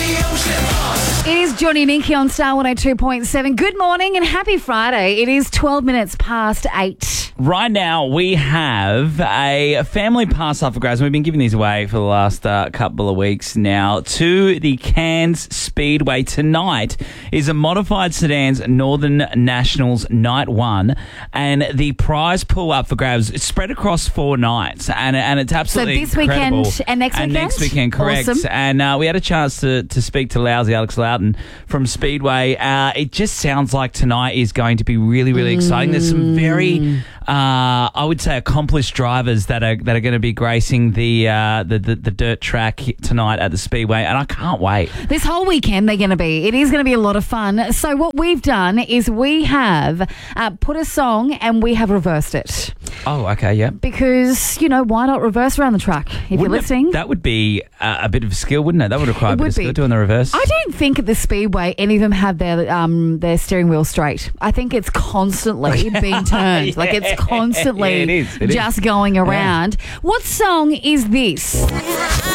It is Johnny and Inky on Star 102.7. Good morning and happy Friday. It is 12 minutes past 8. Right now, we have a family pass up for grabs. We've been giving these away for the last couple of weeks now to the Cairns Speedway. Tonight is a modified sedans Northern Nationals Night 1, and the prize pool up for grabs is spread across 4 nights, and it's absolutely incredible. Weekend and next weekend? And next weekend, correct. Awesome. And we had a chance to speak to Lousy Alex Loughton from Speedway. It just sounds like tonight is going to be really, really exciting. There's some very... I would say accomplished drivers that are going to be gracing the dirt track tonight at the Speedway, and I can't wait. This whole weekend they're going to be. It is going to be a lot of fun. So what we've done is we have put a song and we have reversed it. Oh, okay, yeah. Because, why not reverse around the track if you're listening? That would be a bit of skill, wouldn't it? That would require a bit of skill doing the reverse. I don't think at the Speedway any of them have their steering wheel straight. I think it's constantly being turned. Yeah. Like it's constantly it is. just going around. What song is this?